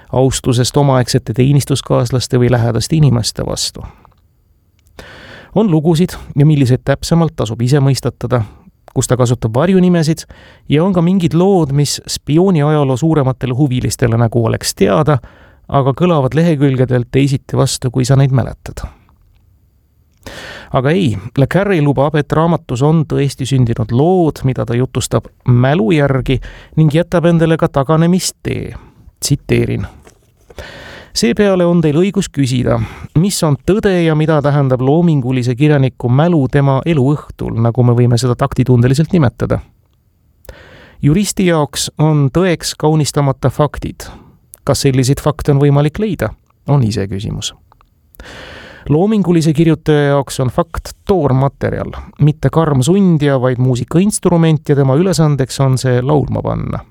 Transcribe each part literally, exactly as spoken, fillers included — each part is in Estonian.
austusest omaaegsete teenistuskaaslaste või lähedaste inimeste vastu. On lugusid ja milliseid täpsemalt tasub ise mõistatada, kus ta kasutab varjunimesid ja on ka mingid lood, mis spiooni ajaloo suurematele huvilistele nagu oleks teada, aga kõlavad lehekülgedelt teisiti vastu, kui sa neid mäletad. Aga ei, Le Carre lubab, et raamatus on tõesti sündinud lood, mida ta jutustab mälu järgi ning jätab endale ka taganemistee. Tsiteerin. Seepeale on teil õigus küsida, mis on tõde ja mida tähendab loomingulise kirjaniku mälu tema eluõhtul, nagu me võime seda taktitundeliselt nimetada. Juristi jaoks on tõeks kaunistamata faktid. Kas selliseid fakte on võimalik leida? On ise küsimus. Loomingulise kirjutaja jaoks on fakt toormaterjal, mitte karm sundja, vaid muusikainstrument ja tema ülesandeks on see laulma panna.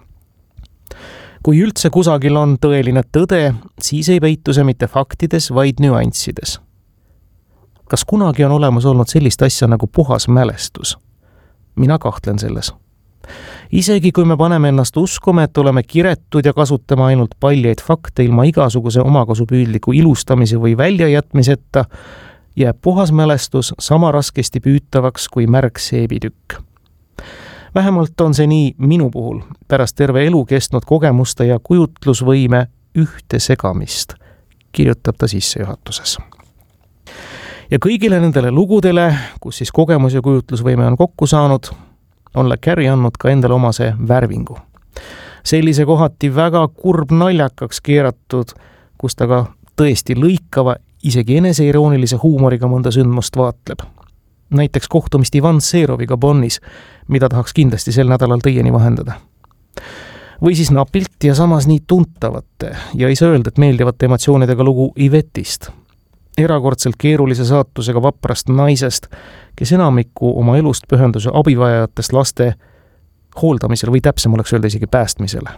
Kui üldse kusagil on tõeline tõde, siis ei peitu see mitte faktides, vaid nüanssides. Kas kunagi on olemas olnud sellist asja nagu puhas mälestus? Mina kahtlen selles. Isegi kui me paneme ennast uskuma, et oleme kiretud ja kasutame ainult paljaid fakte ilma igasuguse omakasupüüdliku ilustamise või väljajätmiseta, jääb puhas mälestus sama raskesti püütavaks kui märg seebitükk. Vähemalt on see nii minu puhul, pärast terve elu kestnud kogemuste ja kujutlusvõime ühte segamist, kirjutab ta sissejuhatuses. Ja kõigile nendele lugudele, kus siis kogemus ja kujutlusvõime on kokku saanud, on Le Carre andnud ka endale omase värvingu. Sellise kohati väga kurb naljakaks keeratud, kus ta ka tõesti lõikava, isegi eneseiroonilise huumoriga mõnda sündmust vaatleb. Näiteks kohtumist Ivan Seroviga Bonnis, mida tahaks kindlasti sel nädalal teieni vahendada. Või siis napilt ja samas nii tuntavate ja ei saa öelda, et meeldivate emotsioonidega lugu Ivetist. Erakordselt keerulise saatusega vaprast naisest, kes enamiku oma elust pühenduse abivajajatest laste hooldamisel või täpsem oleks öelda isegi päästmisele.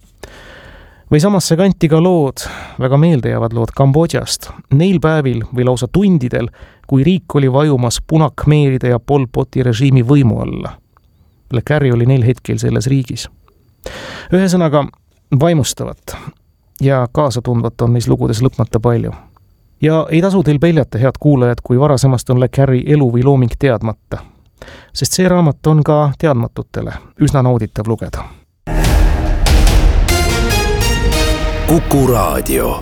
Või samasse kanti ka lood, väga meeldejäävad lood Kambodžast, neil päevil või lausa tundidel, kui riik oli vajumas punakmeeride ja Pol Poti režiimi võimu alla. Le Carre oli neil hetkel selles riigis. Ühesõnaga vaimustavat ja kaasatundvat on neis lugudes lõpmata palju. Ja ei tasu teil peljata, head kuulajad, kui varasemast on Le Carre elu või looming teadmata. Sest see raamat on ka teadmatutele üsna nauditav lugeda. Kuku Raadio.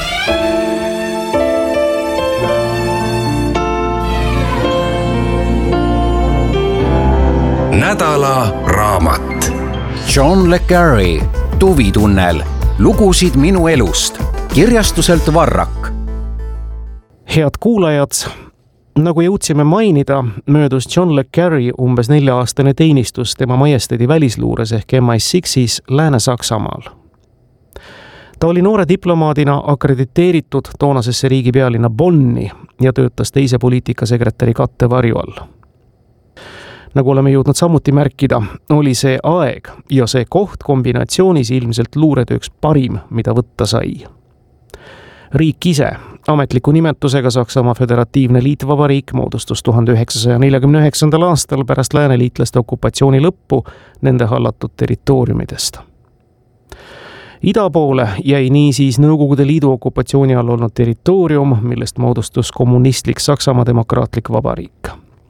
Nädala raamat. John Le Carre, Tuvitunnel. Lugusid minu elust. Kirjastuselt Varrak. Head kuulajad, nagu jõudsime mainida, möödus John Le Carre umbes nelja-aastane teenistus tema majesteedi välisluures ehk M I kuues Lääne-Saksamaal. Ta oli noore diplomaadina akrediteeritud toonasesse riigi pealinna Bonni ja töötas teise poliitikasekretäri kattevarju all. Nagu oleme jõudnud samuti märkida, oli see aeg ja see koht kombinatsioonis ilmselt luuretööks parim, mida võtta sai. Riik ise, ametliku nimetusega Saksamaa Föderatiivne Liitvabariik, moodustus tuhande üheksasaja neljakümne üheksandal aastal pärast lääneliitlaste okupatsiooni lõppu nende hallatud territooriumidest. Ida poole jäi niisiis Nõukogude Liidu okupatsiooni all olnud territoorium, millest moodustus kommunistlik Saksamaa Demokraatlik Vabariik.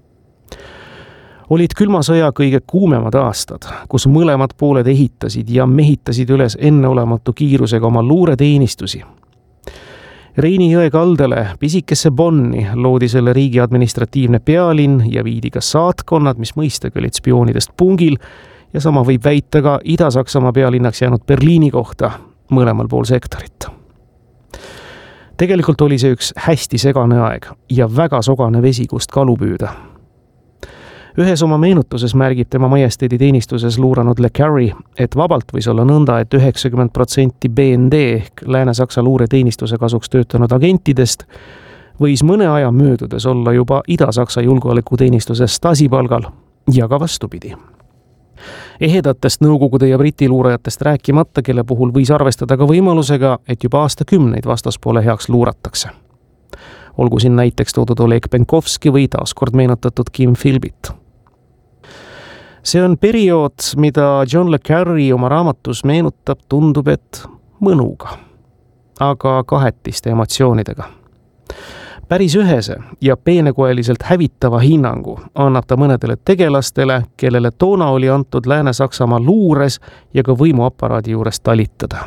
Olid külma sõja kõige kuumemad aastad, kus mõlemad pooled ehitasid ja mehitasid üles enneolematu kiirusega oma luureteenistusi. Reini jõe kaldale pisikesse Bonni loodi selle riigi administratiivne pealinn ja viidi ka saatkonnad, mis mõistagi olid spioonidest pungil, ja sama võib väita ka Ida-Saksamaa pealinnaks jäänud Berliini kohta mõlemal pool sektorit. Tegelikult oli see üks hästi segane aeg ja väga sogane vesi, kust kalu püüda. Ühes oma meenutuses märgib tema majesteedi teenistuses luuranud Le Carre, et vabalt võis olla nõnda, et üheksakümmend protsenti B N D ehk Lääne-Saksa luureteenistuse kasuks töötanud agentidest võis mõne aja möödudes olla juba Ida-Saksa julgeolekuteenistuse Stasi palgal ja ka vastupidi. Ehedatest Nõukogude ja Briti luurajatest rääkimata, kelle puhul võis arvestada ka võimalusega, et juba aastakümneid vastaspoole heaks luuratakse. Olgu siin näiteks toodud Oleg Penkovski või taaskord meenutatud Kim Philbit. See on periood, mida John Le Carre oma raamatus meenutab, tundub, et mõnuga. aga kahetiste emotsioonidega. Päris ühese ja peenekoeliselt hävitava hinnangu annab ta mõnedele tegelastele, kellele toona oli antud Lääne-Saksamaa luures ja ka võimuaparaadi juures talitada.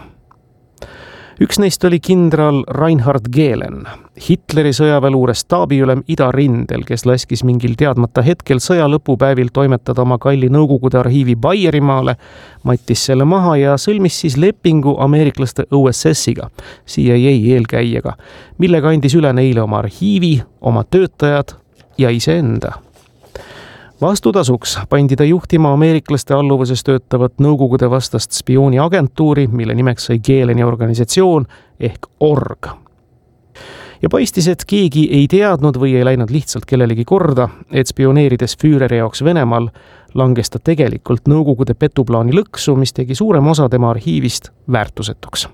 Üks neist oli kindral Reinhard Gehlen, Hitleri sõjaväeluure staabiülem idarindel, kes laskis mingil teadmata hetkel sõja lõpupäevil toimetada oma kalli Nõukogude arhiivi Baierimaale, mattis selle maha ja sõlmis siis lepingu ameeriklaste O S S-iga, C I A eelkäijaga, millega andis üle neile oma arhiivi, oma töötajad ja iseenda. Vastutasuks pandi ta juhtima ameeriklaste alluvuses töötavat Nõukogude vastast spiooniagentuuri, mille nimeks sai Gehleni organisatsioon ehk org. Ja paistis, et keegi ei teadnud või ei läinud lihtsalt kellelegi korda, et spioneerides Füüreri jaoks Venemaal langes ta tegelikult Nõukogude petuplaani lõksu, mis tegi suurem osa tema arhiivist väärtusetuks.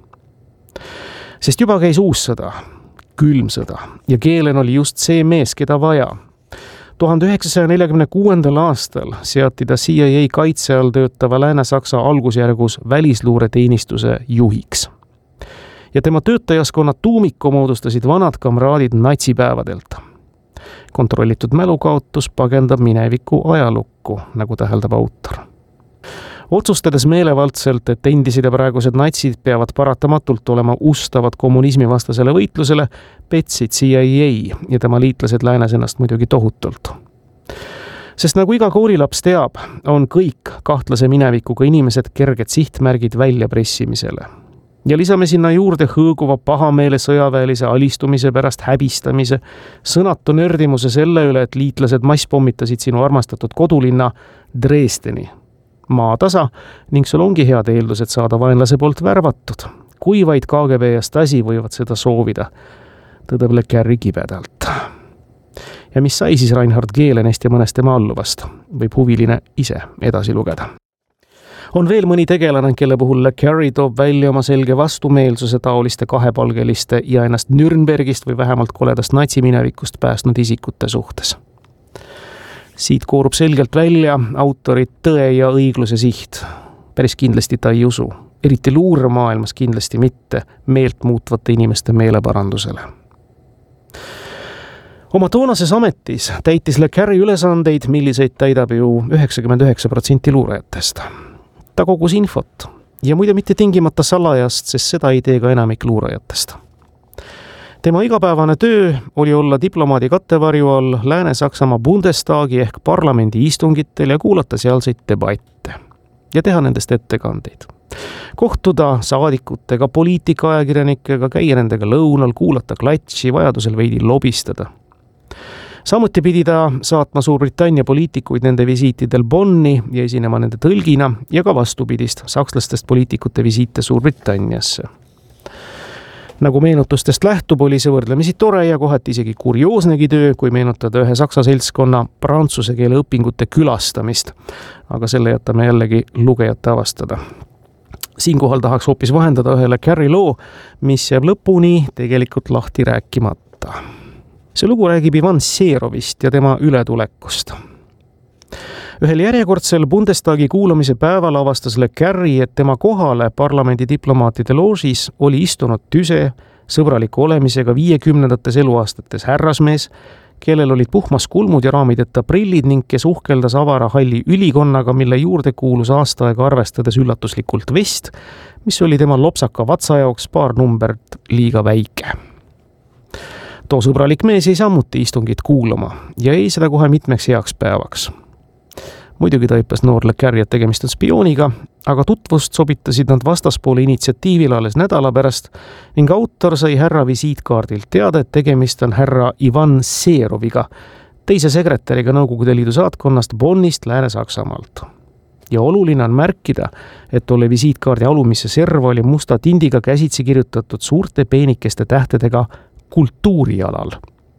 Sest juba käis uus sõda, külm sõda, ja Gehlen oli just see mees, keda vaja. tuhande üheksasaja neljakümne kuuendal aastal seati ta C I A kaitse all töötava Lääne-Saksa algusjärgus välisluureteenistuse juhiks. Ja tema töötajaskonna tuumiku moodustasid vanad kamraadid natsipäevadelt. Kontrollitud mälukaotus pagendab mineviku ajalukku, nagu täheldab autor. Otsustades meelevaldselt, et endised ja praegused natsid peavad paratamatult olema ustavad kommunismi vastasele võitlusele, petsid C I A ja tema liitlased läänes ennast muidugi tohutult. Sest nagu iga koolilaps teab, on kõik kahtlase minevikuga inimesed kerged sihtmärgid väljapressimisele. Ja lisame sinna juurde hõõguva pahameele sõjaväelise alistumise pärast häbistamise, sõnatu nördimuse selle üle, et liitlased masspommitasid sinu armastatud kodulinna Dresdeni, maatasa, ning sul ongi head eeldused saada vaenlase poolt värvatud. Kui vaid K G B ja Stasi võivad seda soovida, tõdeb Le Carre kibedalt. Ja mis sai siis Reinhard Gehlenist ja mõnest tema alluvast, võib huviline ise edasi lugeda. On veel mõni tegelane, kelle puhul Le Carre toob välja oma selge vastumeelsuse taoliste kahepalgeliste ja ennast Nürnbergist või vähemalt koledast natsiminevikust päästnud isikute suhtes. Siit koorub selgelt välja autorit tõe ja õigluse siht. Päris kindlasti ta ei usu, eriti luuremaailmas kindlasti mitte, meelt muutvate inimeste meeleparandusele. Oma toonases ametis täitis Le Carre ülesandeid, milliseid täidab ju üheksakümmend üheksa protsenti luurajatest. Ta kogus infot ja muide mitte tingimata salajast, sest seda ei tee ka enamik luurajatest. Tema igapäevane töö oli olla diplomaadi kattevarju all Lääne-Saksamaa Bundestagi ehk parlamendi istungitel ja kuulata sealseid debatte ja teha nendest ettekandeid. Kohtuda saadikutega, poliitikaajakirjanikega, käia nendega lõunal, kuulata klatši, vajadusel veidi lobistada. Samuti pidi ta saatma Suurbritannia poliitikuid nende visiitidel Bonni ja esinema nende tõlgina ja ka vastupidist sakslastest poliitikute visiite Suurbritanniasse. Nagu meenutustest lähtub, oli see võrdlemisi tore ja kohati isegi kurioosnegi töö, kui meenutada ühe saksa seltskonna prantsuse keele õpingute külastamist, aga selle jätame jällegi lugejate avastada. Siinkohal tahaks hoopis vahendada ühe Le Carre loo, mis jääb lõpuni tegelikult lahti rääkimata. See lugu räägib Ivan Serovist ja tema ületulekust. Ühel järjekordsel Bundestagi kuulamise päeval avastas Le Carre, et tema kohale parlamendi diplomaatide loožis oli istunud tüse, sõbraliku olemisega viiekümnendates eluaastates härrasmees, kellel olid puhmas kulmud ja raamideta prillid ning kes uhkeldas avara halli ülikonnaga, mille juurde kuulus aasta aega arvestades üllatuslikult vest, mis oli tema lopsaka vatsa jaoks paar numbert liiga väike. Too sõbralik mees ei samuti istungit kuulama ja ei seda kohe mitmeks heaks päevaks. Muidugi taipas noor Le Carre, et tegemist on spiooniga, aga tutvust sobitasid nad vastaspoole initsiatiivil alles nädala pärast ning autor sai härra visiitkaardilt teada, et tegemist on härra Ivan Seroviga, teise sekretäriga Nõukogude Liidu saatkonnast Bonnist Lääne-Saksamaalt. Ja oluline on märkida, et tolle visiitkaardi alumisse serva oli musta tindiga käsitsi kirjutatud suurte peenikeste tähtedega kultuurialal.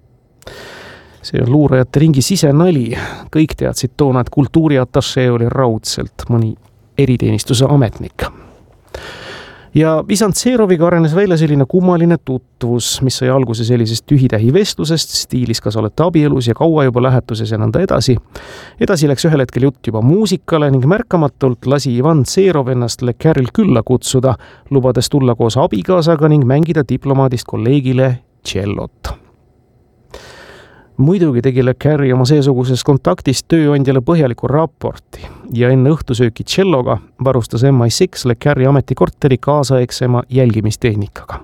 See on luurajate ringi sisenali. Kõik teadsid toona, et kultuuriatašee oli raudselt mõni eriteenistuse ametnik. ja Vizantseroviga arenes välja selline kummaline tutvus, mis sai alguse sellisest tühitähi vestlusest, stiilis kas olete abielus ja kaua juba lähetuses ja nõnda edasi. Edasi läks ühel hetkel jutt juba muusikale ning märkamatult lasi Ivan Tserov ennast Le Carril külla kutsuda, lubades tulla koos abikaasaga ning mängida diplomaadist kolleegile tšellot. Muidugi tegi Le Carri oma seesugusest kontaktist tööandjale põhjaliku raporti ja enne õhtusööki tšelloga varustas M I six Le Carri ametikorteri kaasaegsema jälgimistehnikaga.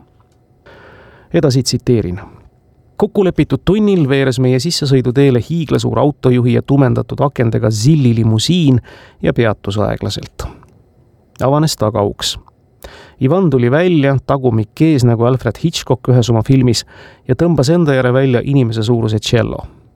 Edasi tsiteerin. Kokkulepitud tunnil veeres meie sissesõiduteele hiiglasuur autojuhi ja tumendatud akendega zilli limusiin ja peatus aeglaselt. Avanes tagauks. Ivan tuli välja, tagumik ees nagu Alfred Hitchcock ühes oma filmis ja tõmbas enda järele välja inimese suuruse tšello.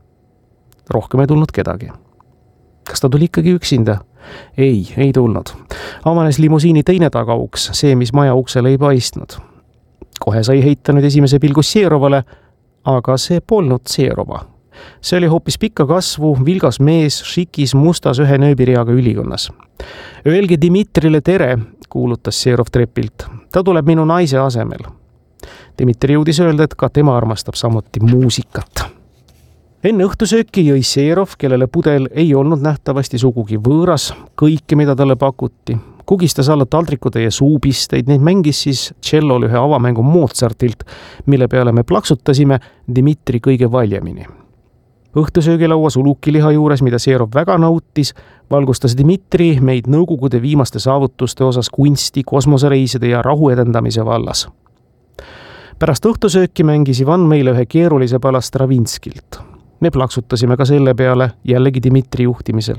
Rohkem ei tulnud kedagi. Kas ta tuli ikkagi üksinda? Ei, ei tulnud. Avanes limusiini teine tagauks, see, mis maja uksele ei paistnud. Kohe sai heita nüüd esimese pilgu Serovale, aga see polnud Serova. See oli hoopis pikka kasvu, vilgas mees, šikis, mustas ühe nööbiriaga ülikonnas. Öelge Dimitrile tere, kuulutas Serov trepilt. Ta tuleb minu naise asemel. Dimitri jõudis öelda, et ka tema armastab samuti muusikat. Enne õhtusööki jõi Serov, kellele pudel ei olnud nähtavasti sugugi võõras, kõike, mida talle pakuti. Kugistas alla taldrikutäie suupisteid, neid mängis siis tšellol ühe avamängu Mozartilt, mille peale me plaksutasime Dimitri kõige valjemini. Õhtusöögilauas ulukiliha juures, mida Serov väga nautis, valgustas Dimitri meid nõukogude viimaste saavutuste osas kunsti, kosmosereiside ja rahu edendamise vallas. Pärast õhtusööki mängis Ivan meile ühe keerulise pala Stravinskilt. Me plaksutasime ka selle peale jällegi Dimitri juhtimisel.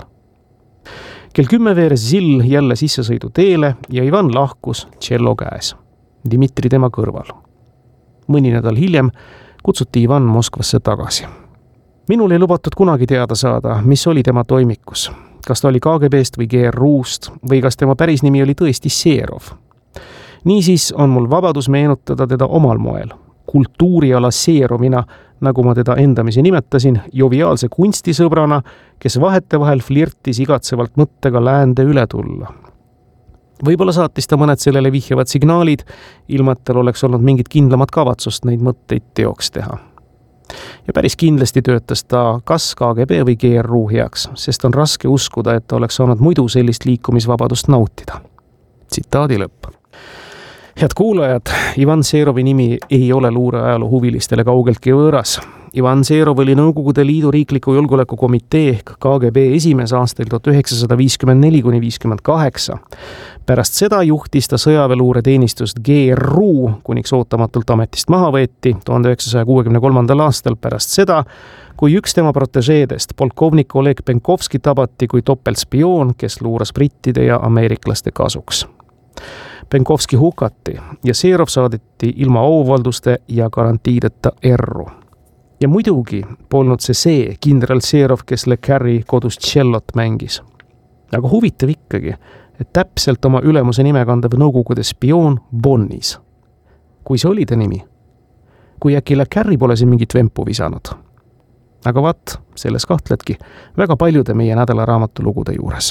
Kell kümme veeres Zill jälle sissesõidu teele ja Ivan lahkus tšello käes. Dimitri tema kõrval. Mõni nädal hiljem kutsuti Ivan Moskvasse tagasi. Minul ei lubatud kunagi teada saada, mis oli tema toimikus. Kas ta oli K G B-st või G R U-st või kas tema päris nimi oli tõesti Serov. Niisiis on mul vabadus meenutada teda omal moel. Kultuuriala Serovina, nagu ma teda endamisi nimetasin, joviaalse kunstisõbrana, kes vahetevahel flirtis igatsevalt mõttega läände üle tulla. Võib-olla saatis ta mõned sellele vihjavad signaalid, ilma et tal oleks olnud mingit kindlamat kavatsust neid mõtteid teoks teha. Ja päris kindlasti töötas ta kas K G B või G R U heaks, sest on raske uskuda, et ta oleks saanud muidu sellist liikumisvabadust nautida. Tsitaadi lõpp. Head kuulajad, Ivan Serovi nimi ei ole luureajaloo huvilistele kaugeltki võõras. Ivan Serov oli Nõukogude Liidu riikliku julgeolekukomitee ehk K G B esimees aastail tuhat üheksasada viiskümmend neli kuni viiskümmend kaheksa. Pärast seda juhtis ta sõjaväeluureteenistust G R U, kuniks ootamatult ametist maha võeti tuhande üheksasaja kuuekümne kolmandal aastal pärast seda, kui üks tema protežeedest, polkovnik Oleg Penkovski tabati kui topeltspioon, kes luuras brittide ja ameeriklaste kasuks. Penkovski hukati ja Serov saadeti ilma auvalduste ja garantiideta erru. Ja muidugi polnud see see kindral Serov, kes Le Carri kodus tšellot mängis. Aga huvitav ikkagi, et täpselt oma ülemuse nime kandav Nõukogude spioon Bonnis. Kui see oli ta nimi? Kui äkki Le Carri pole siin mingit vempu visanud? Aga vaat, selles kahtledki väga paljude meie nädalaraamatu lugude juures.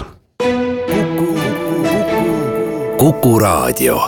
Kuku Raadio.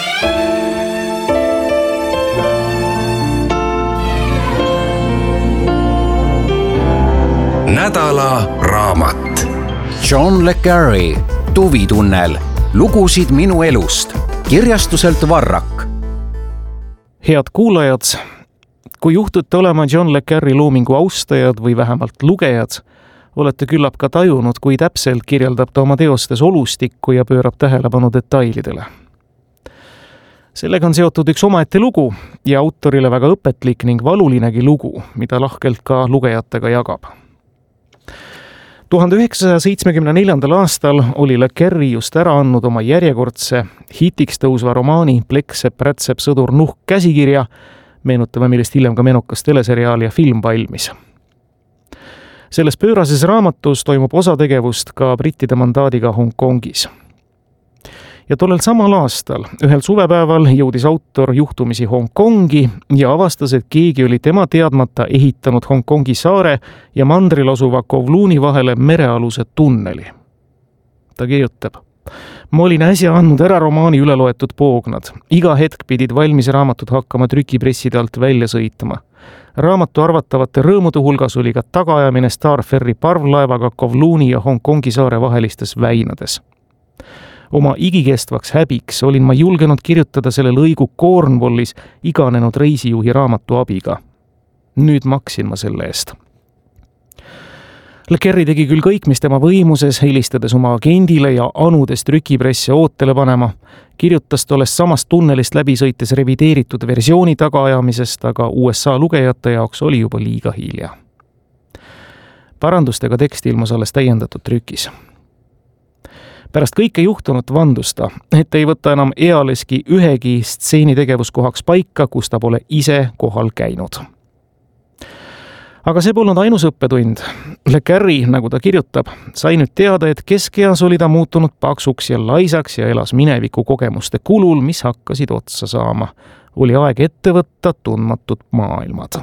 Nädala raamat. John Le Carri, Tuvitunnel. Lugusid minu elust. Kirjastuselt Varrak. Head kuulajad, kui juhtute olema John Le Carri loomingu austajad või vähemalt lugejad, olete küllap ka tajunud, kui täpselt kirjeldab ta oma teostes olustikku ja pöörab tähelepanu detailidele. Sellega on seotud üks omaette lugu ja autorile väga õpetlik ning valulinegi lugu, mida lahkelt ka lugejatega jagab. tuhande üheksasaja seitsmekümne neljandal aastal oli Le Carri just ära andnud oma järjekordse hitiks tõusva romaani Pleksep, rätsep, sõdur, nuhk käsikirja, meenutame, millest hiljem ka menukas teleseriaal ja film valmis. Selles pöörases raamatus toimub osategevust ka brittide mandaadiga Hongkongis. Ja tollel samal aastal, ühel suvepäeval jõudis autor juhtumisi Hongkongi ja avastas, et keegi oli tema teadmata ehitanud Hongkongi saare ja mandril asuva Kowlooni vahele merealuse tunneli. Ta kirjutab. ma olin äsja andnud ära romaani üleloetud poognad. Iga hetk pidid valmis raamatud hakkama trükipresside alt välja sõitma. Raamatu arvatavate rõõmude hulgas oli ka tagaajamine Starferri parvlaevaga Kowlooni ja Hongkongi saare vahelistes väinades. Oma igikestvaks häbiks olin ma julgenud kirjutada selle lõigu Cornwallis iganenud reisijuhi raamatu abiga. Nüüd maksin ma selle eest. Le Carre tegi küll kõik, mis tema võimuses, helistades oma agendile ja anudes trükipresse ootele panema, kirjutas tollest samast tunnelist läbi sõites revideeritud versiooni tagaajamisest, aga U S A lugejate jaoks oli juba liiga hilja. Parandustega tekst ilmus alles täiendatud trükis. Pärast kõike juhtunut vandus ta, et ei võta enam ealeski ühegi stseeni tegevuskohaks paika, kus ta pole ise kohal käinud. Aga see polnud ainus õppetund. Le Carre, nagu ta kirjutab, sai nüüd teada, et keskeas oli ta muutunud paksuks ja laisaks ja elas mineviku kogemuste kulul, mis hakkasid otsa saama. Oli aeg ette võtta tundmatud maailmad.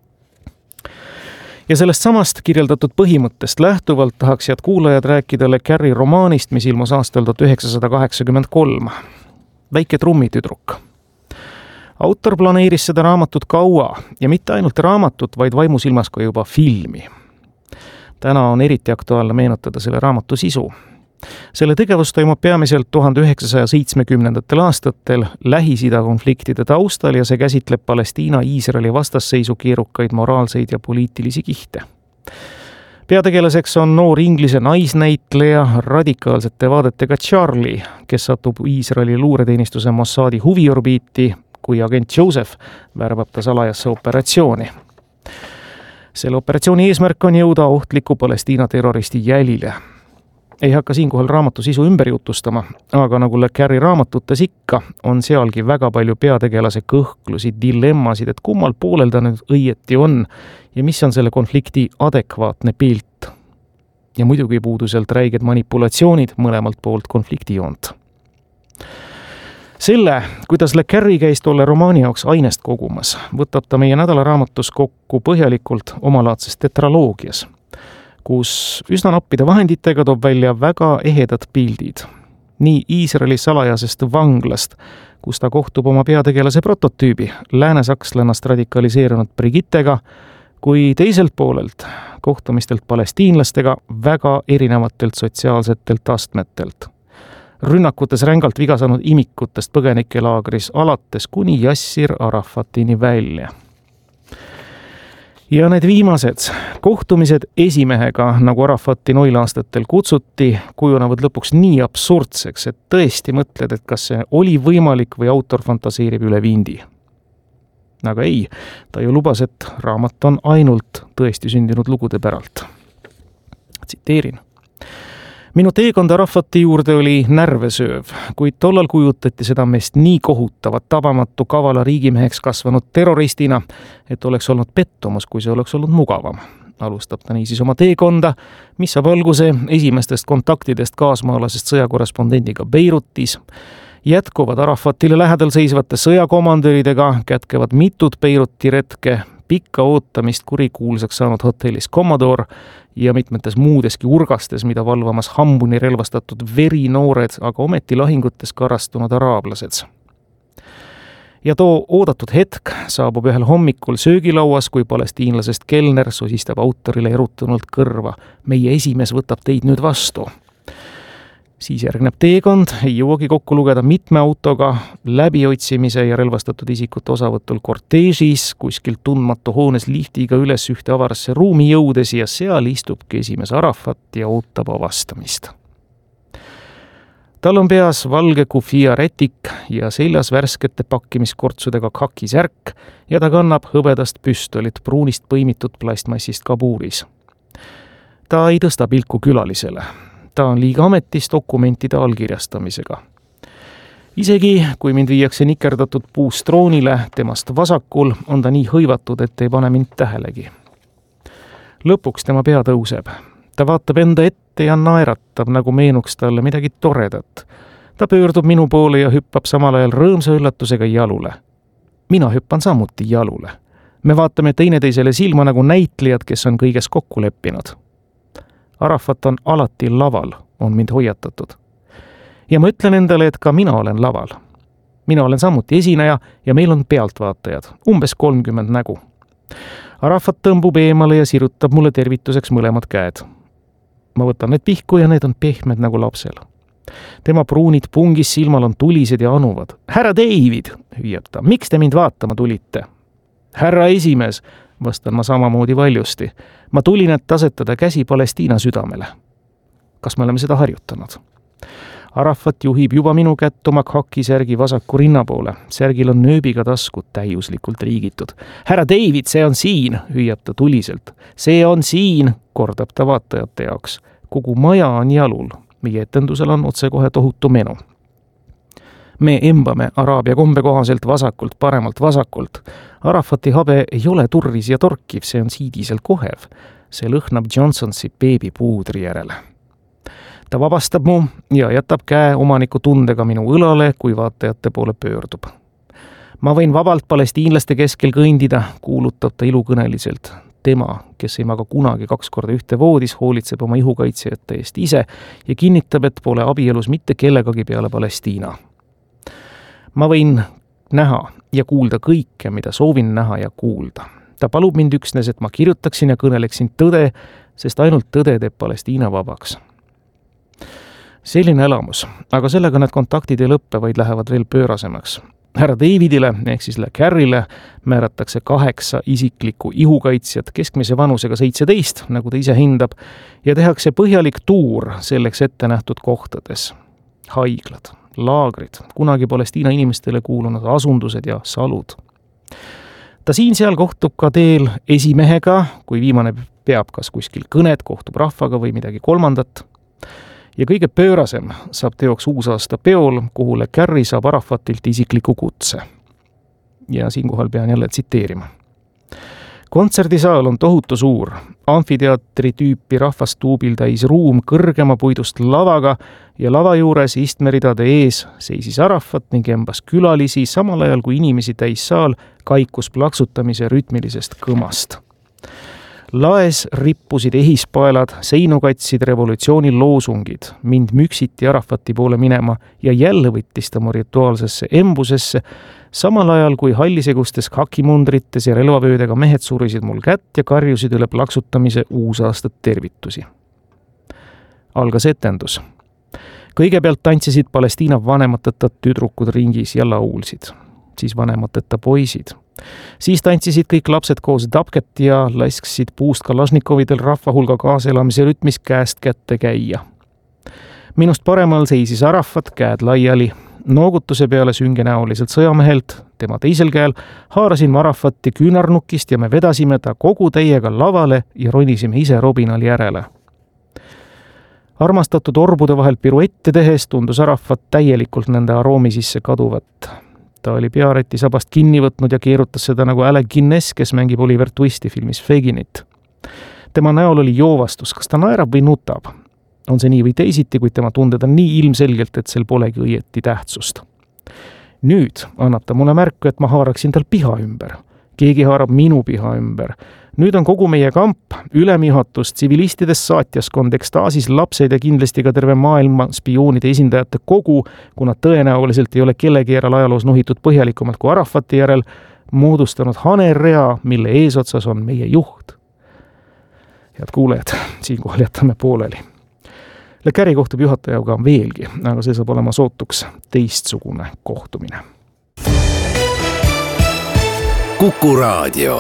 Ja sellest samast kirjeldatud põhimõttest lähtuvalt tahaks head kuulajad rääkida Le Carre romaanist, mis ilmus aastal tuhat üheksasada kaheksakümmend kolm. Väike trummitüdruk. Autor planeeris seda raamatut kaua ja mitte ainult raamatut, vaid vaimusilmas ka juba filmi. Täna on eriti aktuaalne meenutada selle raamatu sisu. Selle tegevus toimub peamiselt tuhande üheksasaja seitsmekümnendatel aastatel Lähis-Ida konfliktide taustal ja see käsitleb Palestiina-Iisraeli vastasseisu keerukaid moraalseid ja poliitilisi kihte. Peategelaseks on noor inglise naisnäitleja radikaalsete vaadetega Charlie, kes satub Iisraeli luureteenistuse Mossadi huviorbiiti, kui agent Joseph värbab ta salajasse operatsiooni. Selle operatsiooni eesmärk on jõuda ohtliku Palestiina terroristi jälile. Ei hakka siinkohal raamatu sisu ümber jutustama, aga nagu Le Carre raamatutes ikka, on sealgi väga palju peategelase kõhklusi, dilemmasid, et kummal poolel ta nüüd õieti on ja mis on selle konflikti adekvaatne pilt. Ja muidugi ei puudu sealt räiged manipulatsioonid mõlemalt poolt konfliktijoont. Selle, kuidas Le Carre käis tolle romaani jaoks ainest kogumas, võtab ta meie nädalaraamatus kokku põhjalikult omalaadses tetraloogias, kus üsna nappide vahenditega toob välja väga ehedad pildid. Nii Iisraeli salajasest vanglast, kus ta kohtub oma peategelase prototüübi, läänesakslannast radikaliseerunud Brigittega, kui teiselt poolelt kohtumistelt palestiinlastega väga erinevatelt sotsiaalsetelt astmetelt. Rünnakutes rängalt viga saanud imikutest põgenikelaagris alates kuni Yassir Arafatini välja. Ja need viimased kohtumised esimehega, nagu Arafati noil aastatel kutsuti, kujunevad lõpuks nii absurdseks, et tõesti mõtled, et kas see oli võimalik või autor fantaseerib üle vindi. Aga ei, ta ju lubas, et raamat on ainult tõesti sündinud lugude päralt. Tsiteerin. Minu teekond Arafati juurde oli närvesööv, kuid tollal kujutati seda meest nii kohutavat, tabamatu kavala riigimeheks kasvanud terroristina, et oleks olnud pettumus, kui see oleks olnud mugavam. Alustab ta niisiis oma teekonda, mis saab alguse esimestest kontaktidest kaasmaalasest sõjakorrespondendiga Beirutis, jätkuvad Arafatile lähedal seisvate sõjakomandöridega, kätkevad mitut Beiruti retke, pikka ootamist kurikuulsaks saanud hotellis Commodore ja mitmetes muudeski urgastes, mida valvamas hambuni relvastatud verinoored, aga ometi lahingutes karastunud araablased. Ja too oodatud hetk saabub ühel hommikul söögilauas, kui palestiinlasest kelner sosistab autorile erutunult kõrva. Meie esimees võtab teid nüüd vastu. Siis järgneb teekond, ei jõuagi kokku lugeda mitme autoga, läbiotsimise ja relvastatud isikute osavõtul korteežis, kuskilt tundmatu hoones liftiga üles ühte avarasse ruumi jõudes ja seal istubki esimees Arafat ja ootab avastamist. Tal on peas valge kufia rätik ja seljas värskete pakkimiskortsudega kakisärk ja ta kannab hõbedast püstolit pruunist põimitud plastmassist kabuuris. Ta ei tõsta pilku külalisele. Ta on liiga ametis dokumentide allkirjastamisega. Isegi kui mind viiakse nikerdatud puustroonile temast vasakul, on ta nii hõivatud, et ei pane mind tähelegi. Lõpuks tema pea tõuseb. Ta vaatab enda ette ja naeratab, nagu meenuks talle midagi toredat. Ta pöördub minu poole ja hüppab samal ajal rõõmsa üllatusega jalule. Mina hüppan samuti jalule. Me vaatame teineteisele silma nagu näitlejad, kes on kõiges kokku leppinud. Arafat on alati laval, on mind hoiatatud. ja ma ütlen endale, et ka mina olen laval. Mina olen samuti esineja ja meil on pealtvaatajad, umbes kolmkümmend nägu. Arafat tõmbub eemale ja sirutab mulle tervituseks mõlemad käed. Ma võtan need pihku ja need on pehmed nagu lapsel. Tema pruunid pungis silmal on tulised ja anuvad. Härra David, hüüab ta, miks te mind vaatama tulite? Härra esimees, vastan ma samamoodi valjusti. Ma tulin, et asetada käsi Palestiina südamele. Kas me oleme seda harjutanud? Arafat juhib juba minu kätt oma kakisärgi vasaku rinna poole. Särgil on nööbiga taskud täiuslikult riigitud. Härra David, see on siin, hüüab ta tuliselt. See on siin, kordab ta vaatajate jaoks. Kogu maja on jalul. Meie etendusel on otsekohe tohutu menu. Me embame araabia kombe kohaselt vasakult, paremalt vasakult. Arafati habe ei ole turris ja torkiv, see on siidiselt kohev. See lõhnab Johnsonsi beebipuudri järele. Ta vabastab mu ja jätab käe omaniku tundega minu õlale, kui vaatajate poole pöördub. Ma võin vabalt palestiinlaste keskel kõndida, kuulutab ta ilukõneliselt. Tema, kes ei maga kunagi kaks korda ühte voodis, hoolitseb oma ihukaitsjate eest ise ja kinnitab, et pole abielus mitte kellegagi peale Palestiina. Ma võin näha ja kuulda kõike, mida soovin näha ja kuulda. Ta palub mind üksnes, et ma kirjutaksin ja kõneleksin tõde, sest ainult tõde teeb Palestiina vabaks. Selline elamus, aga sellega need kontaktid ei lõppe, vaid lähevad veel pöörasemaks. Härra Davidile, ehk siis Le Carrile, määratakse kaheksa isiklikku ihukaitsjat keskmise vanusega seitseteist, nagu ta ise hindab, ja tehakse põhjalik tuur selleks ette nähtud kohtades. Haiglad, laagrid, kunagi Palestiina inimestele kuulunud asundused ja salud. Ta siin-seal kohtub ka teel esimehega, kui viimane peab kas kuskil kõnet, kohtub rahvaga või midagi kolmandat. Ja kõige pöörasem saab teoks uusaasta peol, kuhu Le Carri saab Arafatilt isikliku kutse. Ja siinkohal pean jälle tsiteerima. Kontserdisaal on tohutu suur, amfiteatri tüüpi rahvastuubil täis ruum kõrgema puidust lavaga ja lava juures istmeridade ees seisis Arafat ning embas külalisi, samal ajal kui inimesi täis saal kaikus plaksutamise rütmilisest kõmast. Laes rippusid ehispaelad, seinu katsid revolutsiooni loosungid, mind müksiti Arafati poole minema ja jälle võttis ta mu rituaalsesse embusesse, samal ajal kui hallisegustes hakimundrites ja relvavöödega mehed surisid mul kätt ja karjusid üle plaksutamise uusaastat tervitusi. Algas etendus. Kõigepealt tantsisid Palestiina vanemateta tüdrukud ringis ja laulsid, siis vanemateta poisid. Siis tantsisid kõik lapsed koos dabket ja lasksid puust Kalašnikovidel rahvahulga kaaselamise rütmis käest kätte käia. Minust paremal seisis Arafat, käed laiali. Noogutuse peale süngenäoliselt sõjamehelt, tema teisel käel haarasin Arafati küünarnukist ja me vedasime ta kogu täiega lavale ja ronisime ise robinal järele. Armastatud orbude vahel piruette tehes tundus Arafat täielikult nende aroomi sisse kaduvat. Ta oli peareti sabast kinni võtnud ja keerutas seda nagu Alec Guinness, kes mängib Oliver Twisti filmis Feginit. Tema näol oli joovastus, kas ta naerab või nutab. On see nii või teisiti, kuid tema tunded on nii ilmselgelt, et sel polegi õieti tähtsust. Nüüd annab ta mulle märku, et ma haaraksin tal piha ümber. Keegi haarab minu piha ümber. Nüüd on kogu meie kamp, ülemjuhatus, tsivilistidest saatjaskond, ekstaasis lapsed ja kindlasti ka terve maailma spioonide esindajate kogu, kuna tõenäoliselt ei ole kellegi järel ajaloos nuhitud põhjalikumalt kui Arafati järel, moodustanud hanerrea, mille eesotsas on meie juht. Head kuulejad, siinkohal jätame pooleli. Le Carri kohtub juhatajaga veelgi, aga see saab olema sootuks teistsugune kohtumine. Kuku Raadio.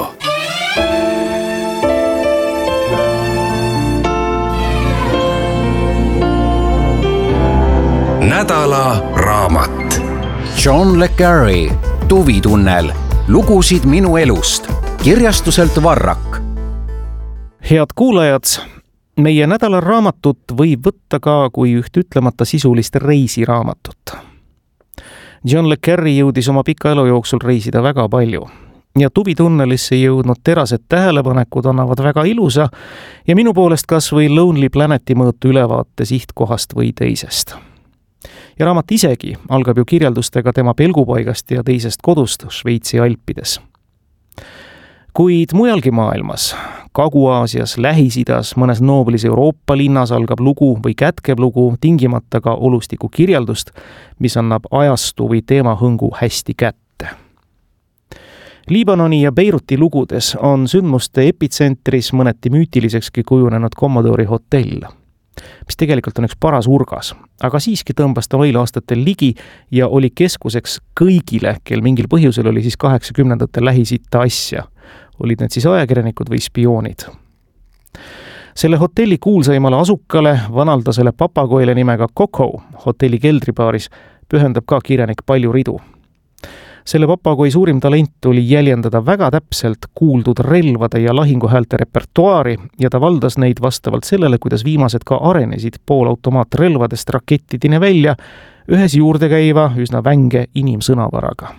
Nädala raamat. John Le Carri, Tuvitunnel, lugusid minu elust, kirjastuselt Varrak. Head kuulajad, meie nädala raamatut võib võtta ka kui üht ütlemata sisulist reisiraamatut. John Le Carri jõudis oma pika elu jooksul reisida väga palju ja Tuvitunnelisse jõudnud terased tähelepanekud annavad väga ilusa ja minu poolest kas või Lonely Planeti mõõtu ülevaate sihtkohast või teisest. Ja raamat isegi algab ju kirjeldustega tema pelgupaigast ja teisest kodust Šveitsi Alpides. Kuid mujalgi maailmas, Kagu-Aasias, Lähis-Idas, mõnes nooblis Euroopa linnas algab lugu või kätkeb lugu tingimata ka olustiku kirjeldust, mis annab ajastu või teemahõngu hästi kätte. Liibanoni ja Beiruti lugudes on sündmuste epitsentris mõneti müütilisekski kujunenud Commodori hotell, mis tegelikult on üks paras urgas, aga siiski tõmbas ta neil aastatel ligi ja oli keskuseks kõigile, kel mingil põhjusel oli siis kaheksakümnendatel Lähis-Itta asja, olid need siis ajakirjanikud või spioonid. Selle hotelli kuulsaimale asukale, vanaldasele papagoile nimega Coco hotelli keldribaaris pühendab ka kirjanik palju ridu. Selle papagoi suurim talent oli jäljendada väga täpselt kuuldud relvade ja lahinguhäälte repertuaari ja ta valdas neid vastavalt sellele, kuidas viimased ka arenesid poolautomaatrelvadest rakettidine välja ühes juurde käiva üsna vänge inimsõnavaraga.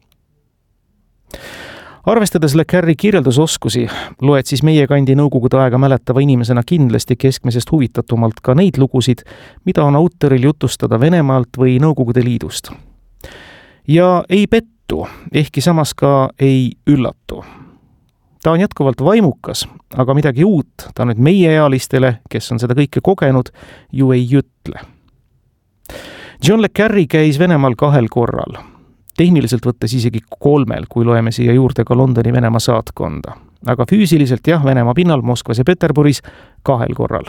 Arvestades Le Carre'i kirjeldusoskusi, loed siis meie kandi nõukogude aega mäletava inimesena kindlasti keskmisest huvitatumalt ka neid lugusid, mida on autoril jutustada Venemaalt või Nõukogude Liidust. Ja ei pettu, ehkki samas ka ei üllatu. Ta on jätkuvalt vaimukas, aga midagi uut ta nüüd meieealistele, kes on seda kõike kogenud, ju ei ütle. John Le Carre käis Venemaal kahel korral. Tehniliselt võttes isegi kolmel, kui loeme siia juurde ka Londoni Venemaa saatkonda. Aga füüsiliselt jah, Venemaa pinnal Moskvas ja Peterburis kahel korral.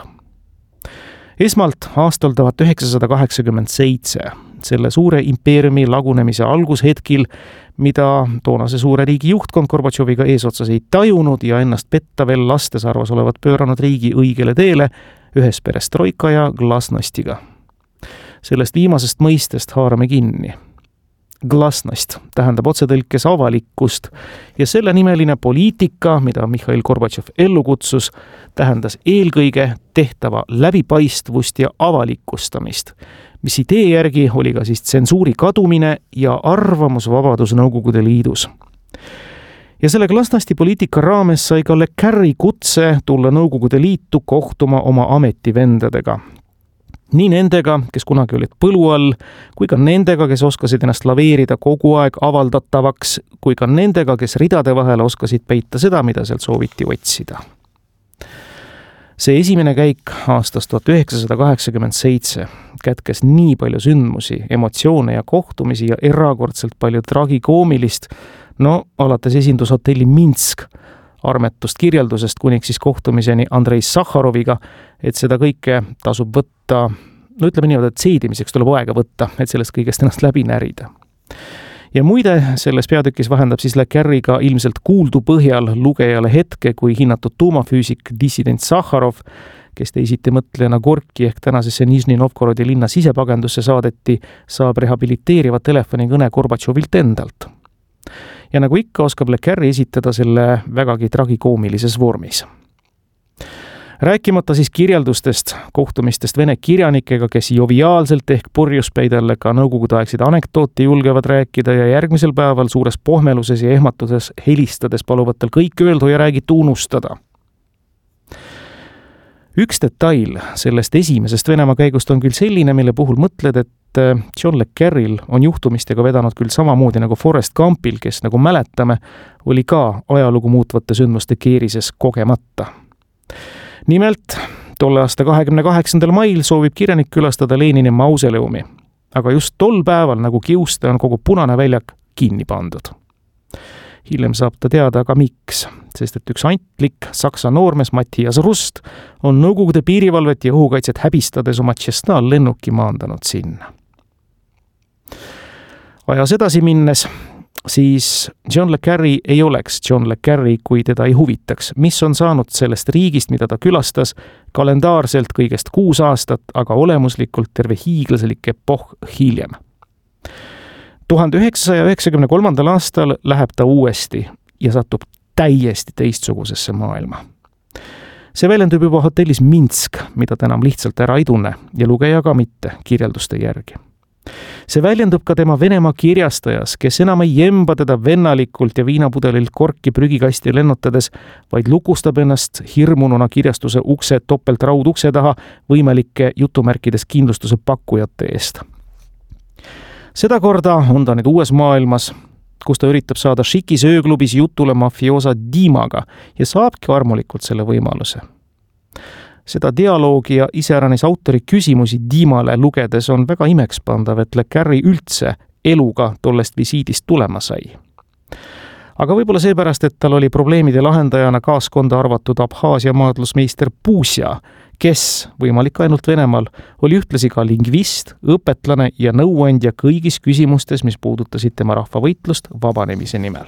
Esmalt aastal tuhat üheksasada kaheksakümmend seitse, selle suure impeeriumi lagunemise algushetkil, mida toonase suure riigi juhtkond Gorbatšoviga eesotsas ei tajunud ja ennast petta veel lastes arvas olevat pööranud riigi õigele teele ühes perestroika ja glasnostiga. Sellest viimasest mõistest haarame kinni. Glasnost tähendab otsetõlkes avalikkust ja selle nimeline poliitika, mida Mihhail Gorbatšov ellu kutsus, tähendas eelkõige tehtava läbipaistvust ja avalikustamist, mis idee järgi oli ka siis tsensuuri kadumine ja arvamusvabadus Nõukogude Liidus. Ja selle glasnosti poliitika raames sai ka Le Carre kutse tulla Nõukogude Liitu kohtuma oma ametivendadega. Nii nendega, kes kunagi olid põlu all, kui ka nendega, kes oskasid ennast laveerida kogu aeg avaldatavaks, kui ka nendega, kes ridade vahele oskasid peita seda, mida sealt sooviti otsida. See esimene käik aastast tuhat üheksasada kaheksakümmend seitse kätkes nii palju sündmusi, emotsioone ja kohtumisi ja erakordselt palju tragikoomilist, no alates esindushotelli Minsk, armetust kirjeldusest kuniks siis kohtumiseni Andrei Sahharoviga, et seda kõike tasub võtta, no ütleme niimoodi, et seedimiseks tuleb aega võtta, et sellest kõigest ennast läbi närida. Ja muide, selles peatükis vahendab siis Le Carre ka ilmselt kuuldu põhjal lugejale hetke, kui hinnatud tuumafüüsik dissident Sahharov, kes teisiti mõtlejana Gorki ehk tänasesse Nižni Novgorodi linna sisepagendusse saadeti, saab rehabiliteeriva telefonikõne Gorbatšovilt endalt. Ja nagu ikka oskab Le Carre esitada selle vägagi tragikoomilises vormis. Rääkimata siis kirjeldustest, kohtumistest vene kirjanikega, kes joviaalselt ehk purjuspeidele ka nõukogudeaegsid anekdooti julgevad rääkida ja järgmisel päeval suures pohmeluses ja ehmatuses helistades paluvatel kõik öeldu ja räägit unustada. Üks detail sellest esimesest Venemaa käigust on küll selline, mille puhul mõtled, et John Le Carre'il on juhtumistega vedanud küll samamoodi nagu Forrest Gumpil, kes nagu mäletame, oli ka ajalugu muutvate sündmuste keerises kogemata. Nimelt, tolle aasta kahekümne kaheksandal mail soovib kirjanik külastada Lenini mausoleumi, aga just tol päeval nagu kiuste on kogu Punane väljak kinni pandud. Hiljem saab ta teada aga miks, sest et üks antlik saksa noormes Matthias Rust on Nõukogude piirivalvet ja õhukaitset häbistades oma Cessna lennuki maandanud sinna. Ajas edasi minnes, siis John Le Carre ei oleks John Le Carre, kui teda ei huvitaks, mis on saanud sellest riigist, mida ta külastas, kalendaarselt kõigest kuus aastat, aga olemuslikult terve hiiglaslik epohh hiljem. tuhande üheksasaja üheksakümne kolmandal aastal läheb ta uuesti ja satub täiesti teistsugusesse maailma. See väljendub juba hotellis Minsk, mida ta enam lihtsalt ära ei tunne ja lugeja ka mitte kirjelduste järgi. See väljendub ka tema Venemaa kirjastajas, kes enam ei jemba teda vennalikult ja viinapudelilt korki prügikasti lennutades, vaid lukustab ennast hirmununa kirjastuse ukse topeltraudukse taha võimalike jutumärkides kindlustuse pakkujate eest. Seda korda on ta nüüd uues maailmas, kus ta üritab saada Šikis ööklubis jutule mafioosa Dimaga ja saabki armulikult selle võimaluse. Seda dialoogi ja iseäranis autori küsimusi Dimale lugedes on väga imekspandav, et Le Carre üldse eluga tollest visiidist tulema sai. Aga võib-olla seepärast, et tal oli probleemide lahendajana kaaskonda arvatud Abhaasia maadlusmeister Puusja, kes, võimalik ainult Venemaal, oli ühtlasi ka lingvist, õpetlane ja nõuandja kõigis küsimustes, mis puudutasid tema rahvavõitlust vabanemise nimel.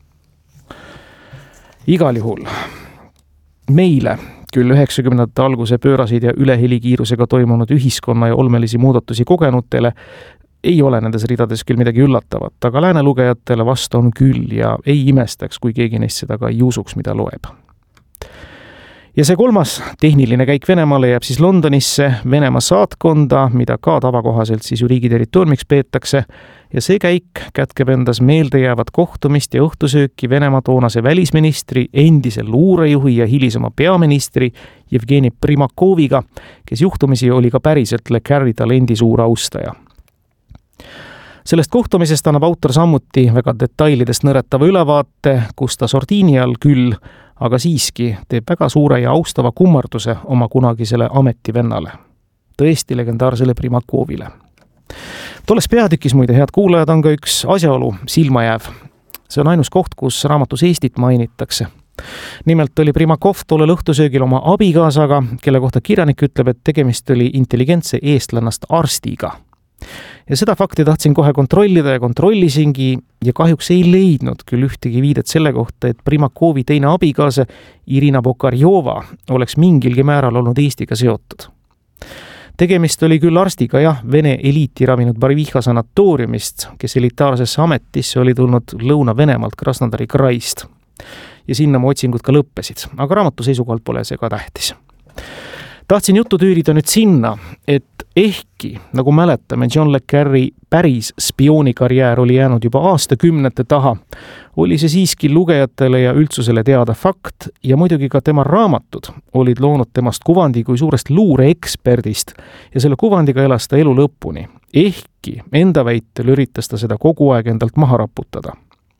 Igal juhul meile küll üheksakümnendate alguse pöörasid ja ülehelikiirusega toimunud ühiskonna ja olmelisi muudatusi kogenutele ei ole nendes ridades küll midagi üllatavat, aga lääne lugejatele vastu on küll ja ei imestaks, kui keegi neist seda ka ei usuks, mida loeb. Ja see kolmas tehniline käik Venemaale jääb siis Londonisse Venemaa saatkonda, mida ka tavakohaselt siis ju riigi territooriumiks peetakse, ja see käik kätkeb endas meeldejäävat kohtumist ja õhtusööki Venemaa toonase välisministri, endise luurejuhi ja hilisema peaministri Jevgeni Primakoviga, kes juhtumisi oli ka päriselt Le Carre talendi suur austaja. Sellest kohtumisest annab autor samuti väga detailidest nõretava ülevaate, kus ta sordiini all küll, aga siiski teeb väga suure ja austava kummarduse oma kunagisele ametivennale, tõesti legendaarsele Primakovile. Tolles peatükis muide, head kuulajad, on ka üks asjaolu silmajääv. See on ainus koht, kus raamatus Eestit mainitakse. Nimelt oli Primakov tollel õhtusöögil oma abikaasaga, kelle kohta kirjanik ütleb, et tegemist oli intelligentse eestlannast arstiga. Ja seda fakti tahtsin kohe kontrollida ja kontrollisingi ja kahjuks ei leidnud küll ühtegi viidet selle kohta, et Primakovi teine abikaasa Irina Bokarjova oleks mingilgi määral olnud Eestiga seotud. Tegemist oli küll arstiga, jah, Vene eliiti ravinud Barviha sanatooriumist, kes elitaarsesse ametisse oli tulnud Lõuna-Venemaalt Krasnodari kraist. Ja sinna mu otsingud ka lõppesid, aga raamatu seisukohalt pole see ka tähtis. Tahtsin juttu tüürida nüüd sinna, et ehkki, nagu mäletame, John Le Carre päris spioonikarjäär oli jäänud juba aastakümnete taha, oli see siiski lugejatele ja üldsusele teada fakt ja muidugi ka tema raamatud olid loonud temast kuvandi kui suurest luureeksperdist ja selle kuvandiga elas ta elu lõpuni. Ehkki enda väitel üritas ta seda kogu aeg endalt maha raputada.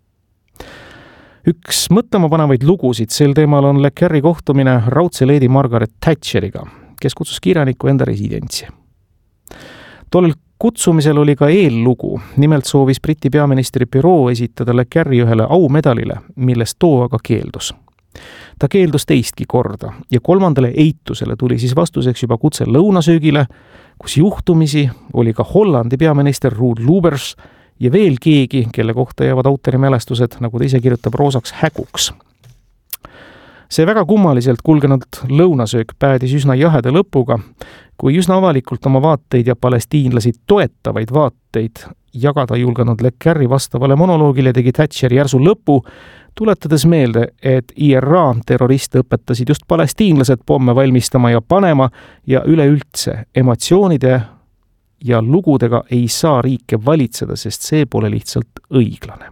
Üks mõtlema panevaid lugusid sel teemal on Le Carre kohtumine raudse leedi Margaret Thatcheriga, kes kutsus kirjaniku enda residentsi. Tollel kutsumisel oli ka eellugu, nimelt soovis Briti peaministri büroo esitada Le Carre ühele aumedalile, millest too aga keeldus. Ta keeldus teistki korda ja kolmandale eitusele tuli siis vastuseks juba kutse lõunasöögile, kus juhtumisi oli ka Hollandi peaminister Ruud Lubbers ja veel keegi, kelle kohta jäävad autori mälestused, nagu ta ise kirjutab, roosaks häguks. See väga kummaliselt kulgenud lõunasöök päädis üsna jaheda lõpuga, kui üsna avalikult oma vaateid ja palestiinlasi toetavaid vaateid jagada julgenud Le Carre vastavale monoloogile tegi Thatcher järsu lõpu, tuletades meelde, et I R A terroriste õpetasid just palestiinlased pomme valmistama ja panema ja üleüldse emotsioonide ja lugudega ei saa riike valitseda, sest see pole lihtsalt õiglane.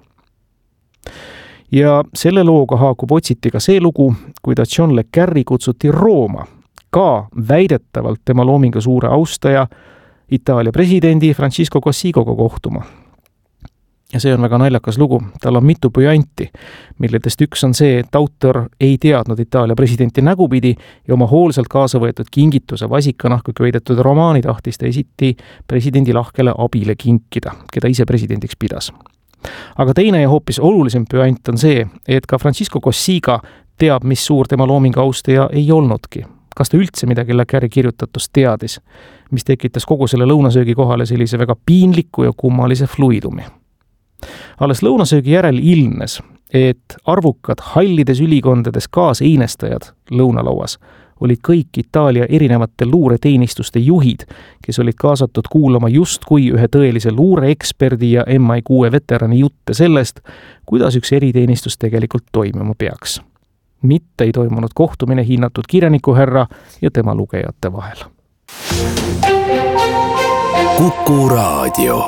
Ja selle looga haakub otsiti ka see lugu, kui ta John Le Carre kutsuti Rooma, ka väidetavalt tema loominga suure austaja Itaalia presidendi Francisco Cossigoga kohtuma. Ja see on väga naljakas lugu, tal on mitu püanti, milledest üks on see, et autor ei teadnud Itaalia presidenti nägupidi ja oma hoolsalt kaasa võetud kingituse vasikanahku köidetud romaani tahtis ta esiti presidendi lahkele abile kinkida, keda ise presidendiks pidas. Aga teine ja hoopis olulisem püant on see, et ka Francisco Cossiga teab, mis suur tema loominga austaja ei olnudki. Kas ta üldse midagi Le Carre kirjutatust teadis, mis tekitas kogu selle lõunasöögi kohale sellise väga piinliku ja kummalise fluidumi. Alles lõunasöögi järel ilmnes, et arvukad hallides ülikondades kaaseinestajad lõunalauas olid kõik Itaalia erinevate luureteenistuste juhid, kes olid kaasatud kuulama justkui ühe tõelise luureeksperdi ja M I kuue veterani jutte sellest, kuidas üks eriteenistus tegelikult toimuma peaks. Mitte ei toimunud kohtumine hinnatud kirjanikuherra ja tema lugejate vahel. Kuku Raadio.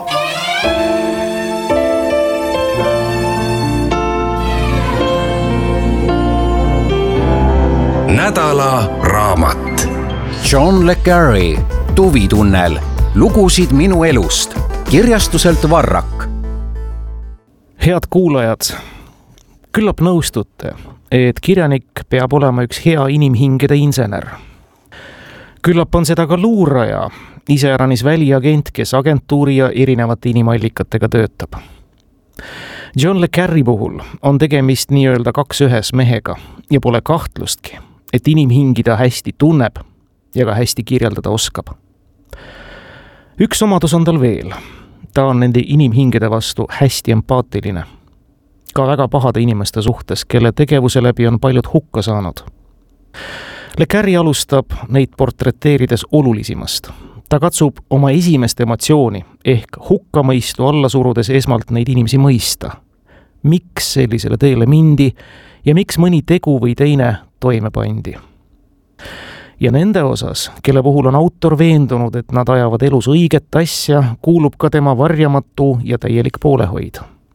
Nädala raamat. John Le Carre, Tuvitunnel. Lugusid minu elust. Kirjastuselt Varrak. Head kuulajad, küllap nõustute, et kirjanik peab olema üks hea inimhingede insener. Küllap on seda ka luuraja, iseäranis väliagent, kes agentuuri ja erinevate inimallikatega töötab. John le Carre puhul on tegemist nii-öelda kaks ühes mehega ja pole kahtlustki, et inimhingi ta hästi tunneb ja ka hästi kirjeldada oskab. Üks omadus on tal veel. Ta on nende inimhingede vastu hästi empaatiline. Ka väga pahade inimeste suhtes, kelle tegevuse läbi on paljud hukka saanud. Le Carre alustab neid portreteerides olulisimast. Ta katsub oma esimest emotsiooni ehk hukkamõistu alla surudes esmalt neid inimesi mõista. Miks sellisele teele mindi ja miks mõni tegu või teine toime pandi. Ja nende osas, kelle puhul on autor veendunud, et nad ajavad elus õiget asja, kuulub ka tema varjamatu ja täielik poolehoid.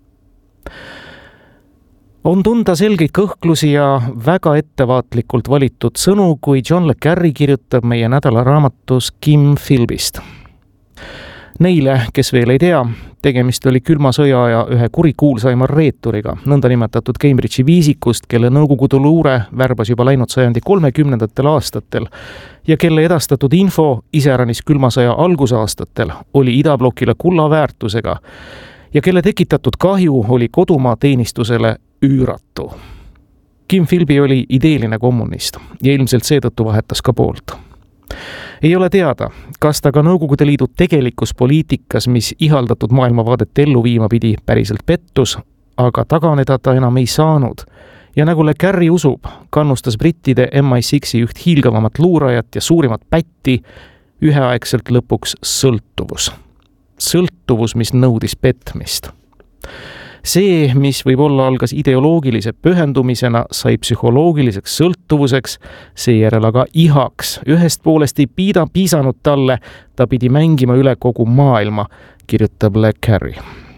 On tunda selgeid kõhklusi ja väga ettevaatlikult valitud sõnu, kui John le Carre kirjutab meie nädala raamatus Kim Philbyst. Neile, kes veel ei tea, tegemist oli külma sõja ja ühe kurikuulsaima reeturiga, nõnda nimetatud Cambridge'i viisikust, kelle Nõukogude luure värbas juba läinud sajandi kolmekümnendatel aastatel ja kelle edastatud info iseäranis külma sõja algusaastatel oli idablokile kulla väärtusega ja kelle tekitatud kahju oli kodumaa teenistusele üüratu. Kim Philby oli ideeline kommunist ja ilmselt seetõttu vahetas ka poolt. Ei ole teada, kas ta ka Nõukogude Liidu tegelikus poliitikas, mis ihaldatud maailmavaadet ellu viima pidi, päriselt pettus, aga taganeda ta enam ei saanud. Ja nagu le Carre usub, kannustas brittide M I six'i üht hiilgavamat luurajat ja suurimat pätti üheaegselt lõpuks sõltuvus. Sõltuvus, mis nõudis petmist. See, mis võib-olla algas ideoloogilise pühendumisena, sai psühholoogiliseks sõltuvuseks, seejärel aga ihaks. Ühest poolest ei piida, piisanud talle, ta pidi mängima üle kogu maailma, kirjutab le Carre.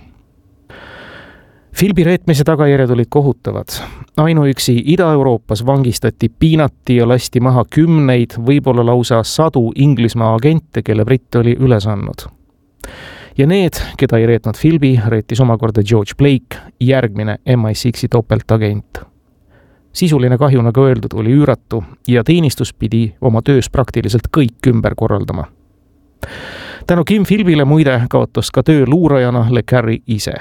Philby reetmise tagajärjed olid kohutavad. Ainuüksi Ida-Euroopas vangistati, piinati ja lasti maha kümneid, võib-olla lausa sadu Inglismaa agente, kelle britt oli üles andnud. Ja need, keda ei reetnud Philby, reetis omakorda George Blake, järgmine M I six'i topeltagent. Sisuline kahju, nagu öeldud, oli üüratu ja teenistus pidi oma töös praktiliselt kõik ümber korraldama. Tänu Kim Philbyle muide kaotas ka töö luurajana le Carre ise.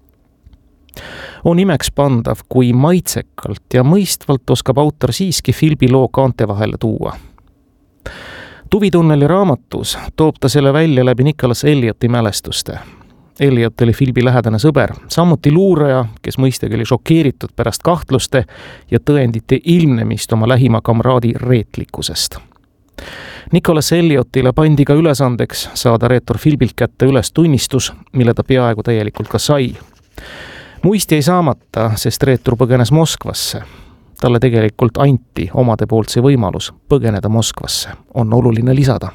On imeks pandav, kui maitsekalt ja mõistvalt oskab autor siiski Philby loo kaante vahele tuua. Tuvitunneli raamatus toob ta selle välja läbi Nicholas Elliotti mälestuste. Elliot oli Philby lähedane sõber, samuti luuraja, kes mõistagi oli šokeeritud pärast kahtluste ja tõendite ilmnemist oma lähima kamraadi reetlikkusest. Nicholas Elliotile pandi ka ülesandeks saada reetur Philbylt kätte üles tunnistus, mille ta peaaegu täielikult ka sai. Muisti ei saamata, sest reetur põgenes Moskvasse. Talle tegelikult anti omade poolt see võimalus põgeneda Moskvasse, on oluline lisada.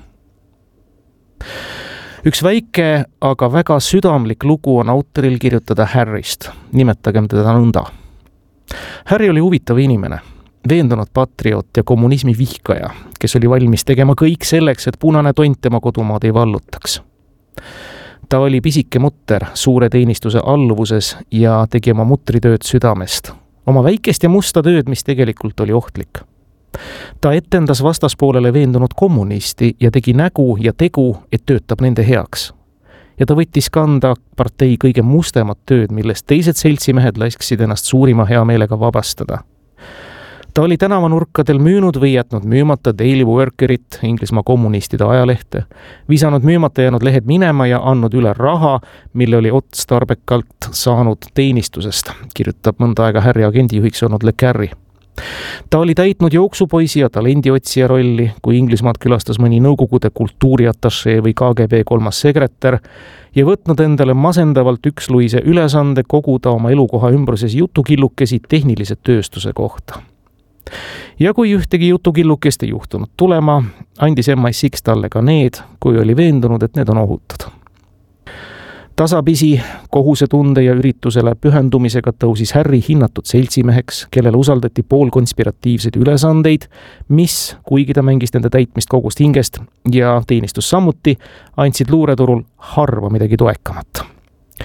Üks väike, aga väga südamlik lugu on autoril kirjutada Harryst, nimetagem teda nõnda. Harry oli huvitav inimene, veendunud patrioot ja kommunismi vihkaja, kes oli valmis tegema kõik selleks, et punane tont tema kodumaad ei vallutaks. Ta oli pisike mutter suure teenistuse alluvuses ja tegi oma mutritööd südamest. Oma väikest ja musta tööd, mis tegelikult oli ohtlik. Ta etendas vastaspoolele veendunud kommunisti ja tegi nägu ja tegu, et töötab nende heaks. Ja ta võttis kanda partei kõige mustemat tööd, millest teised seltsimehed lasksid ennast suurima hea meelega vabastada. Ta oli tänavanurkadel müünud või jätnud müümata Daily Workerit, Inglismaa kommunistide ajalehte, visanud müümata jäänud lehed minema ja andnud üle raha, mille oli otstarbekalt saanud teenistusest, kirjutab mõnda aega Harry agendijuhiks olnud le Carre. Ta oli täitnud jooksupoisi ja talendiotsija rolli, kui Inglismaad külastas mõni Nõukogude kultuuriatašee või K G B kolmas sekretär ja võtnud endale masendavalt üksluise ülesande koguda oma elukoha ümbruses jutukillukesi tehnilise tööstuse kohta. Ja kui ühtegi jutukillukest ei juhtunud tulema, andis M I six talle ka need, kui oli veendunud, et need on ohutud. Tasapisi kohusetunde ja üritusele pühendumisega tõusis Harry hinnatud seltsimeheks, kellele usaldati poolkonspiratiivseid ülesandeid, mis, kuigi ta mängis nende täitmist kogust hingest ja teenistus samuti, andsid luureturul harva midagi toekamat.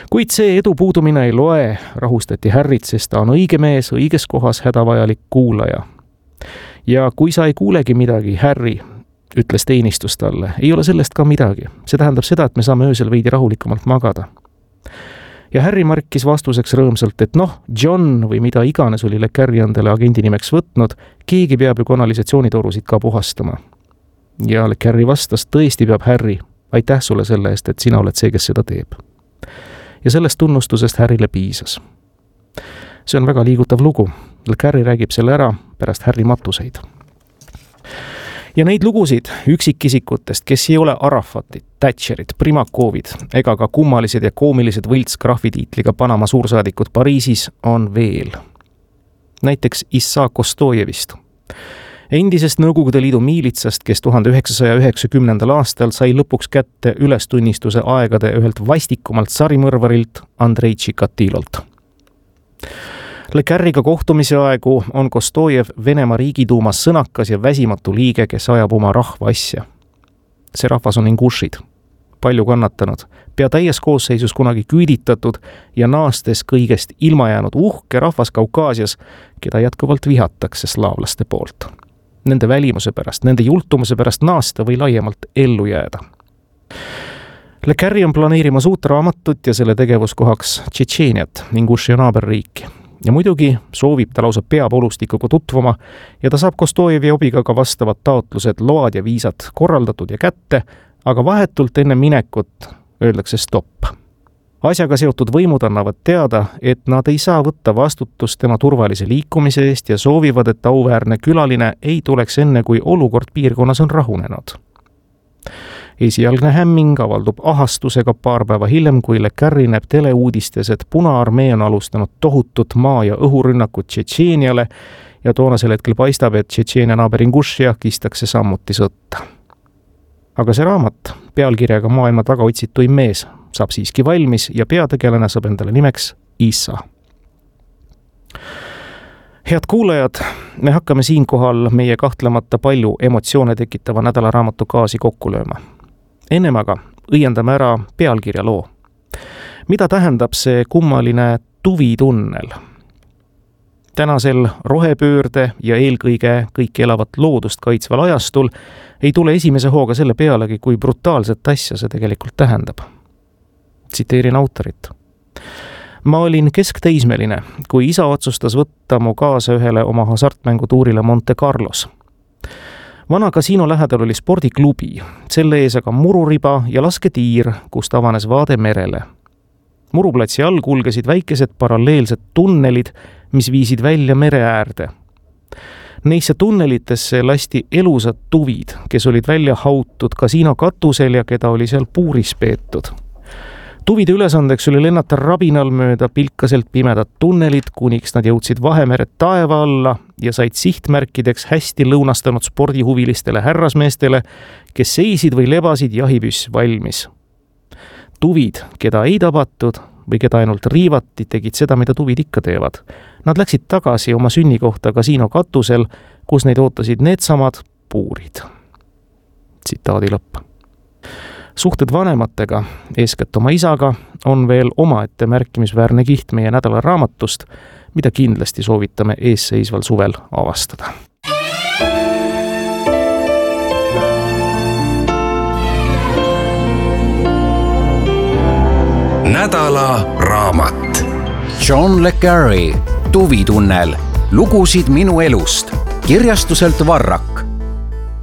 Kuid see edu puudumine ei loe, rahustati Harryt, sest ta on õige mees, õiges kohas hädavajalik kuulaja. Ja kui sa ei kuulegi midagi, Harry, ütles teenistus talle, ei ole sellest ka midagi. See tähendab seda, et me saame öösel veidi rahulikumalt magada. Ja Harry markis vastuseks rõõmsalt, et noh, John või mida iganes oli Le Carre endale agendi nimeks võtnud, keegi peab ju kanalisatsioonitorusid ka puhastama. Ja Le Carre vastas, tõesti peab Harry, aitäh sulle selle eest, et sina oled see, kes seda teeb. Ja sellest tunnustusest Harryle piisas. See on väga liigutav lugu. Le Carre räägib selle ära pärast Harry matuseid. Ja neid lugusid üksikisikutest, kes ei ole Arafatid, Thatcherid, Primakovid ega ka kummalised ja koomilised võlts grafitiitliga Panama suursaadikud Pariisis on veel. Näiteks Issa Kostojevist, endisest Nõukogude Liidu miilitsast, kes tuhande üheksasaja üheksakümnendal aastal sai lõpuks kätte ülestunnistuse aegade ühelt vastikumalt sarimõrvarilt Andrei Tšikatilolt. Le Carriga kohtumise aegu on Kostojev Venemaa riigiduumas sõnakas ja väsimatu liige, kes ajab oma rahva asja. See rahvas on ingušid, palju kannatanud, pea täies koosseisus kunagi küüditatud ja naastes kõigest ilma jäänud uhke rahvas Kaukaasias, keda jätkuvalt vihatakse slaavlaste poolt. Nende välimuse pärast, nende jultumuse pärast naasta või laiemalt ellu jääda. Le Carre on planeerimas uut raamatut ja selle tegevuskohaks Tšetšeeniat, Inguši naaberriiki. Ja muidugi soovib ta lausa peapolustikuga tutvuma ja ta saab Kostojevi obiga ka vastavad taotlused, load ja viisad korraldatud ja kätte, aga vahetult enne minekut öeldakse stopp. Asjaga seotud võimud annavad teada, et nad ei saa võtta vastutust tema turvalise liikumise eest ja soovivad, et auväärne külaline ei tuleks enne, kui olukord piirkonnas on rahunenud. Esialgne hämming avaldub ahastusega paar päeva hiljem, kui Le Carre näeb teleuudistes, et Punaarmee on alustanud tohutut maa- ja õhurünnakut Tšetšeeniale ja toonasel hetkel paistab, et Tšetšeenia naaber Ingušia kistakse sammuti sõtta. Aga see raamat, pealkirjaga maailma taga otsituim mees, saab siiski valmis ja peategelane saab endale nimeks Issa. Head kuulajad, me hakkame siinkohal meie kahtlemata palju emotsioone tekitava nädalaraamatu gaasi kokku lööma. Ennem aga õiendame ära pealkirja loo. Mida tähendab see kummaline tuvitunnel? Tänasel rohepöörde ja eelkõige kõik elavat loodust kaitsval ajastul ei tule esimese hooga selle pealegi, kui brutaalset asja see tegelikult tähendab. Tsiteerin autorit. Ma olin keskteismeline, kui isa otsustas võtta mu kaasa ühele oma hasartmängutuurile Monte Carlos. Vana kasiino lähedal oli spordiklubi, selle ees aga mururiba ja lasketiir, kust avanes vaade merele. Muruplatsi all kulgesid väikesed paralleelsed tunnelid, mis viisid välja mere äärde. Neisse tunnelitesse lasti elusad tuvid, kes olid välja hautud kasiino katusel ja keda oli seal puuris peetud. Tuvide ülesandeks oli lennata rabinal mööda pilkaselt pimedat tunnelit, kuniks nad jõudsid Vahemere taeva alla ja said sihtmärkideks hästi lõunastanud spordihuvilistele härrasmeestele, kes seisid või lebasid jahipüss valmis. Tuvid, keda ei tabatud või keda ainult riivati, tegid seda, mida tuvid ikka teevad. Nad läksid tagasi oma sünnikohta kasiino katusel, kus neid ootasid needsamad puurid. Tsitaadi lõpp. Suhted vanematega, eeskätt oma isaga, on veel omaette märkimisväärne kiht meie nädala raamatust, mida kindlasti soovitame eesseisval suvel avastada. nädala raamat. John Le Carre, Tuvitunnel, lugusid minu elust, kirjastuselt Varrak.